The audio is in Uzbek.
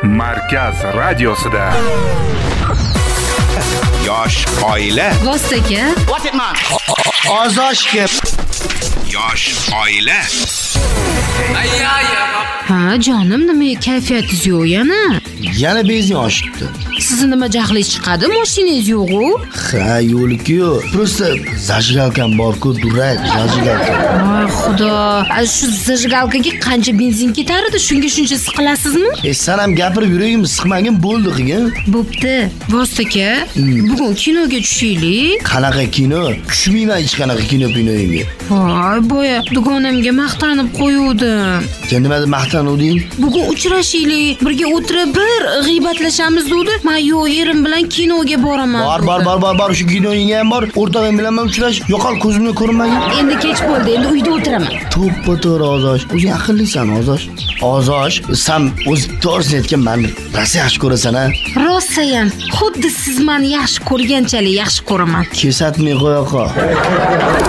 Markaz radiosida. Yosh oila. Vostaga. What it man? Ozoshga. Yosh oila. Ha, jonim, nima kayfiyatingiz yo'q yana? Yana benzin oshibdi. Sizni nima jahlingiz chiqadi? Mashinangiz yo'q-ku? Ha, yo'lku yo'q. Просто zajgalkam bor-ku, durak, zajgalka. Voy xudo. Shu zajgalkaga qancha benzin ketar edi? Shunga shuncha siqilasizmi? Sen ham gapirib yuragimni siqmagin bo'ldi qilgan. Bo'pti. Vostaga, bugun kinoga tushaylik. Qanaqa kino? Tushmayman hech qanaqa kino-pinoyga. Voy, boya dugonamga maqtanib qo'yuvdim. Sen nima deb maqtanuvding? Bugun uchrashaylik, birga o'tirib bir g'iybatlashamiz dedi. Men yo'q, erim bilan kinoga boraman. Bor, shu kinoyga ham bor. O'rtog'im bilan uchrash. Yo'qol ko'zimni ko'rmagin. Endi kech bo'ldi, endi uyda o'tiraman. To'ppa-to'g'ri Ozosh. O'zing aqllisan Ozosh. Ozosh, sen o'z to'g'risini aytgan meni rosa yaxshi ko'rasan a? Rosa ham, xuddi siz meni yaxshi ko'rganchalik yaxshi ko'raman. Kesatmay qo'ya qol.